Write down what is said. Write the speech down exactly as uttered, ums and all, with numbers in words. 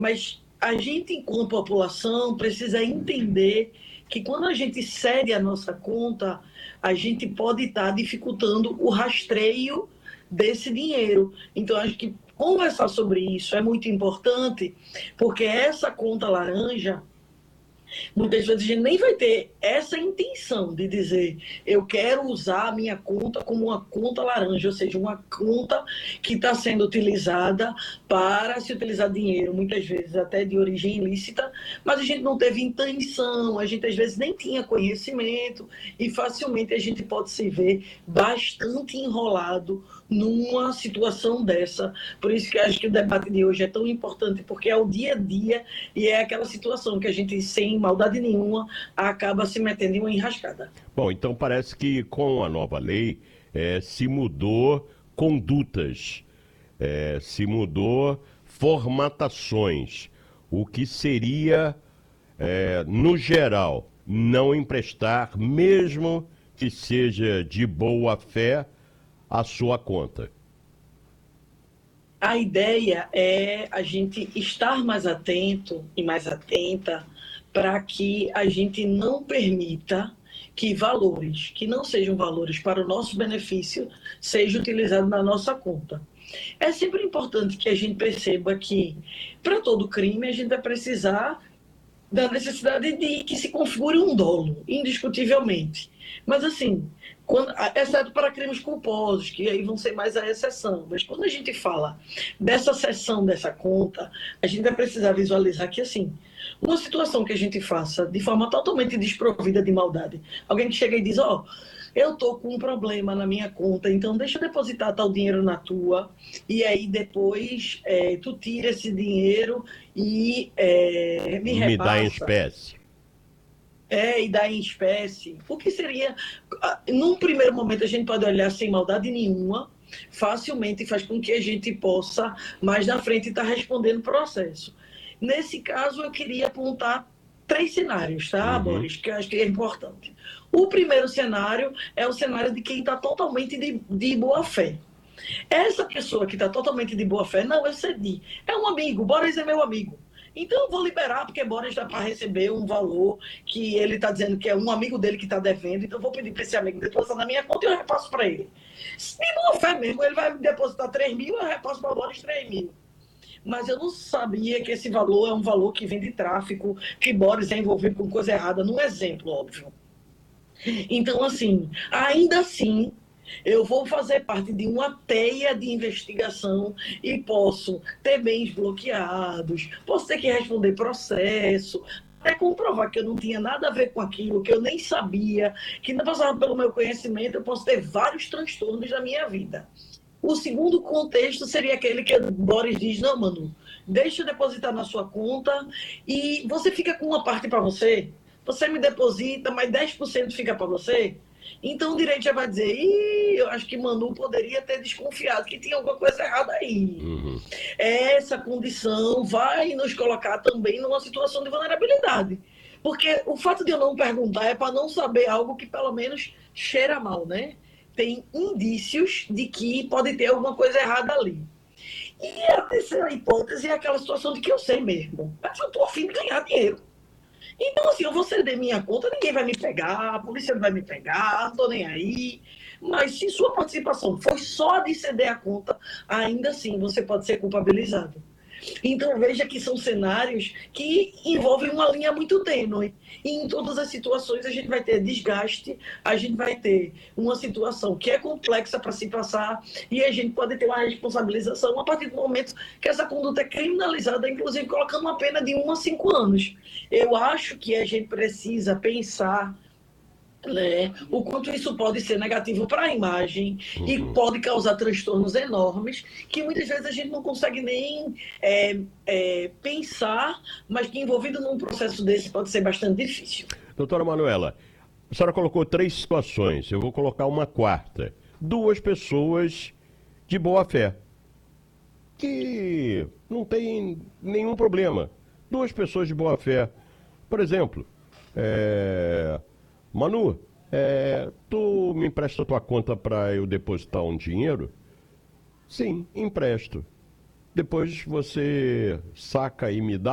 Mas a gente, enquanto população, precisa entender que quando a gente cede a nossa conta, a gente pode estar dificultando o rastreio desse dinheiro. Então, acho que conversar sobre isso é muito importante, porque essa conta laranja, muitas vezes a gente nem vai ter essa intenção de dizer eu quero usar a minha conta como uma conta laranja, ou seja, uma conta que está sendo utilizada para se utilizar dinheiro, muitas vezes até de origem ilícita, mas a gente não teve intenção, a gente às vezes nem tinha conhecimento e facilmente a gente pode se ver bastante enrolado numa situação dessa. Por isso que eu acho que o debate de hoje é tão importante, porque é o dia a dia e é aquela situação que a gente, sem maldade nenhuma, acaba se metendo em uma enrascada. Bom, então parece que com a nova lei eh, se mudou condutas, eh, se mudou formatações, o que seria, eh, no geral, não emprestar, mesmo que seja de boa fé, a sua conta. A ideia é a gente estar mais atento e mais atenta para que a gente não permita que valores que não sejam valores para o nosso benefício sejam utilizados na nossa conta. É sempre importante que a gente perceba que, para todo crime, a gente vai precisar da necessidade de que se configure um dolo, indiscutivelmente. Mas, assim, quando, exceto para crimes culposos, que aí vão ser mais a exceção. Mas quando a gente fala dessa seção dessa conta, a gente vai precisar visualizar que, assim, uma situação que a gente faça de forma totalmente desprovida de maldade, alguém que chega e diz, ó, oh, eu tô com um problema na minha conta, então deixa eu depositar tal dinheiro na tua, e aí depois é, tu tira esse dinheiro e é, me Me dá em repassa. espécie. É, e dá em espécie. O que seria, num primeiro momento a gente pode olhar sem maldade nenhuma, facilmente faz com que a gente possa, mais na frente, estar respondendo o processo. Nesse caso, eu queria apontar três cenários, tá, Uhum. Boris, que eu acho que é importante. O primeiro cenário é o cenário de quem está totalmente de, de boa fé. Essa pessoa que está totalmente de boa fé, não, eu cedi. É um amigo, Boris é meu amigo. Então eu vou liberar, porque Boris dá para receber um valor que ele está dizendo que é um amigo dele que está devendo, então eu vou pedir para esse amigo depositar na minha conta e eu repasso para ele. Se de boa fé mesmo, ele vai depositar três mil, eu repasso para Boris três mil. Mas eu não sabia que esse valor é um valor que vem de tráfico, que Boris é envolvido com coisa errada, num exemplo, óbvio. Então, assim, ainda assim, eu vou fazer parte de uma teia de investigação e posso ter bens bloqueados, posso ter que responder processo, até comprovar que eu não tinha nada a ver com aquilo, que eu nem sabia, que não passava pelo meu conhecimento, eu posso ter vários transtornos na minha vida. O segundo contexto seria aquele que o Boris diz, não, Manu, deixa eu depositar na sua conta e você fica com uma parte para você, você me deposita, mas dez por cento fica para você. Então o direito já vai dizer, ih, eu acho que Manu poderia ter desconfiado que tinha alguma coisa errada aí. Uhum. Essa condição vai nos colocar também numa situação de vulnerabilidade. Porque o fato de eu não perguntar é para não saber algo que pelo menos cheira mal, né? Tem indícios de que pode ter alguma coisa errada ali. E a terceira hipótese é aquela situação de que eu sei mesmo, mas eu estou afim de ganhar dinheiro. Então, assim, eu vou ceder minha conta, ninguém vai me pegar, a polícia não vai me pegar, não estou nem aí. Mas se sua participação foi só de ceder a conta, ainda assim você pode ser culpabilizado. Então veja que são cenários que envolvem uma linha muito tênue. E em todas as situações a gente vai ter desgaste, a gente vai ter uma situação que é complexa para se passar e a gente pode ter uma responsabilização a partir do momento que essa conduta é criminalizada, inclusive colocando uma pena de um a cinco anos. Eu acho que a gente precisa pensar, né, o quanto isso pode ser negativo para a imagem e Uhum. pode causar transtornos enormes que muitas vezes a gente não consegue nem é, é, pensar, mas que envolvido num processo desse pode ser bastante difícil. Doutora Manuela, a senhora colocou três situações, eu vou colocar uma quarta. Duas pessoas de boa fé, que não tem nenhum problema. Duas pessoas de boa fé. Por exemplo, é... Manu, é... tu me empresta tua conta para eu depositar um dinheiro? Sim, empresto. depois você saca e me dá.